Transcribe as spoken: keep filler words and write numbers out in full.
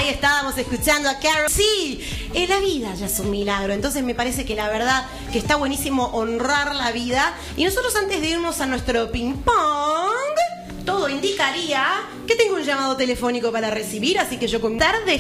Ahí estábamos escuchando a Carol. Sí, eh, la vida ya es un milagro. Entonces me parece que la verdad que está buenísimo honrar la vida. Y nosotros antes de irnos a nuestro ping pong, todo indicaría que tengo un llamado telefónico para recibir, así que yo con tarde